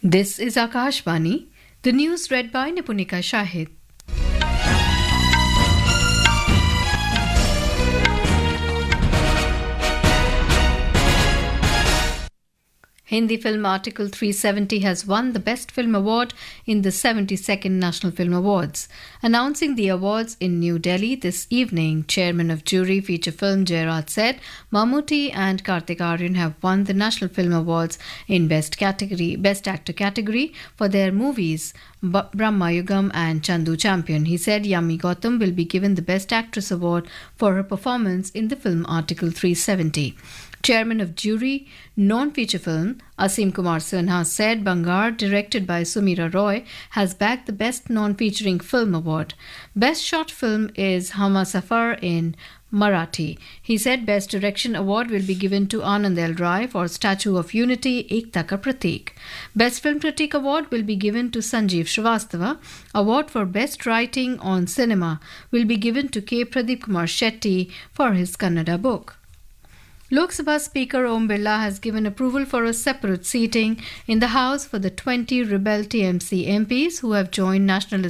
This is Akashvani, the news read by Nipunika Shahid. Hindi film Article 370 has won the Best Film Award in the 72nd National Film Awards. Announcing the awards in New Delhi this evening, Chairman of Jury Feature Film Jairaj said Mammootty and Kartik Aaryan have won the National Film Awards in Best Actor category for their movies Brahma Yugam and Chandu Champion. He said Yami Gautam will be given the Best Actress Award for her performance in the film Article 370. Chairman of Jury, Non-Feature Film, Asim Kumar Sinha said Bangar, directed by Sumira Roy, has bagged the Best Non-Featuring Film Award. Best Short Film is Hama Safar in Marathi. He said Best Direction Award will be given to Anand L. Rai for Statue of Unity, Ekta Ka Pratik. Best Film Critic Award will be given to Sanjeev Shrivastava. Award for Best Writing on Cinema will be given to K. Pradeep Kumar Shetty for his Kannada book. Lok Sabha Speaker Om Birla has given approval for a separate seating in the House for the 20 rebel TMC MPs who have joined Nationalist